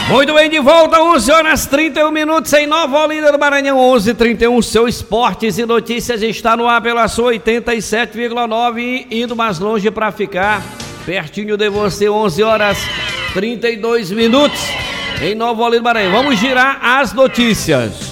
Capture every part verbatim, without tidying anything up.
Muito bem, de volta, onze horas e trinta e um minutos em Nova Olinda do Maranhão, onze e trinta e um. Seu Esportes e Notícias está no ar pela sua oitenta e sete vírgula nove, indo mais longe para ficar pertinho de você, onze horas e trinta e dois minutos em Nova Olinda do Maranhão. Vamos girar as notícias.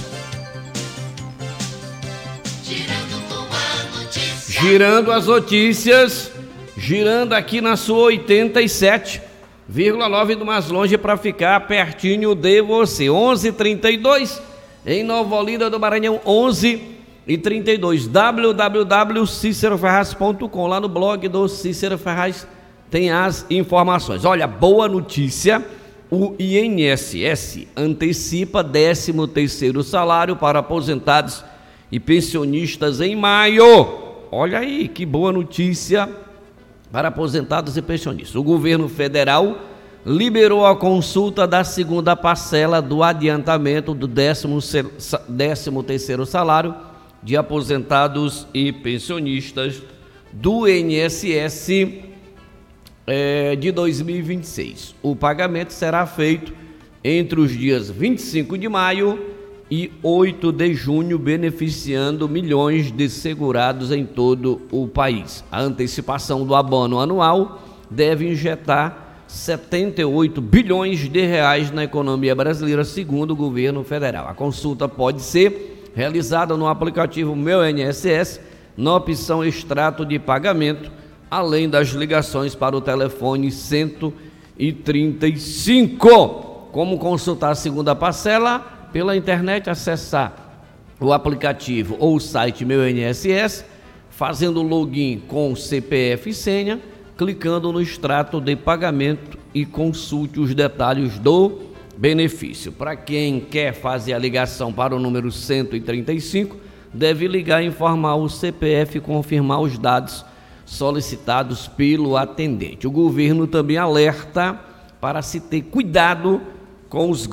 Girando as notícias, girando aqui na sua oitenta e sete vírgula nove, do mais longe para ficar pertinho de você, onze e trinta e dois em Nova Olinda do Maranhão, onze e trinta e dois, w w w ponto cicero ferraz ponto com, lá no blog do Cícero Ferraz tem as informações. Olha, boa notícia, o I N S S antecipa décimo terceiro salário para aposentados e pensionistas em maio. Olha aí, que boa notícia para aposentados e pensionistas. O governo federal liberou a consulta da segunda parcela do adiantamento do décimo terceiro salário de aposentados e pensionistas do I N S S é, de dois mil e vinte e seis. O pagamento será feito entre os dias vinte e cinco de maio e oito de junho, beneficiando milhões de segurados em todo o país. A antecipação do abono anual deve injetar setenta e oito bilhões de reais na economia brasileira, segundo o governo federal. A consulta pode ser realizada no aplicativo Meu I N S S, na opção extrato de pagamento, além das ligações para o telefone cento e trinta e cinco. Como consultar a segunda parcela? Pela internet, acessar o aplicativo ou o site Meu I N S S, fazendo login com C P F e senha, clicando no extrato de pagamento e consulte os detalhes do benefício. Para quem quer fazer a ligação para o número cento e trinta e cinco, deve ligar e informar o C P F e confirmar os dados solicitados pelo atendente. O governo também alerta para se ter cuidado com os